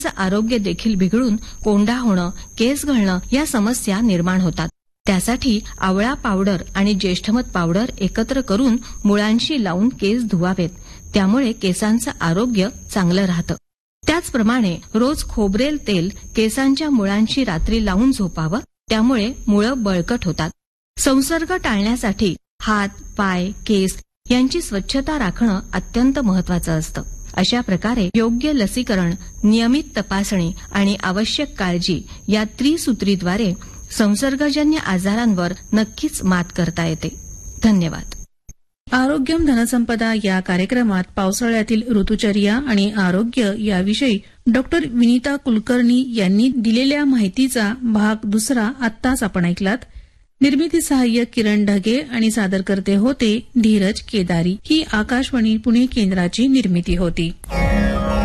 आरोग्य देखील बिघडून कोंडा होणं, केस गळणं या समस्या निर्माण होतात. त्यासाठी आवळा पावडर आणि ज्येष्ठमध पावडर एकत्र करून मुळांशी लावून केस धुवावेत. त्यामुळे केसांचं आरोग्य चांगलं राहतं. त्याचप्रमाणे रोज खोबरेल तेल केसांच्या मुळांशी रात्री लावून झोपावं. त्यामुळे मुळं बळकट होतात. संसर्ग टाळण्यासाठी हात, पाय, केस यांची स्वच्छता राखणं अत्यंत महत्वाचं असतं. अशा प्रकारे योग्य लसीकरण, नियमित तपासणी आणि आवश्यक काळजी या त्रिसूत्रीद्वारे संसर्गजन्य आजारांवर नक्कीच मात करता येते. धन्यवाद. आरोग्यम धनसंपदा या कार्यक्रमात पावसाळ्यातील ऋतुचर्या आणि आरोग्य याविषयी डॉक्टर विनीता कुलकर्णी यांनी दिलेल्या माहितीचा भाग दुसरा आत्ताच आपण ऐकलात. निर्मिती सहाय्य किरण ढगे आणि सादरकर्ते होते धीरज केदारी. ही आकाशवाणी पुणे केंद्राची निर्मिती होती.